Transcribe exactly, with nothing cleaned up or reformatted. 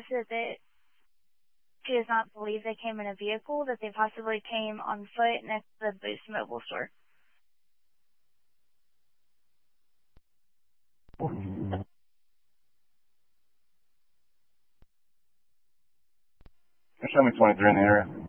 that they, she does not believe they came in a vehicle, that they possibly came on foot next to the Boost Mobile store. Show me twenty-three in the area.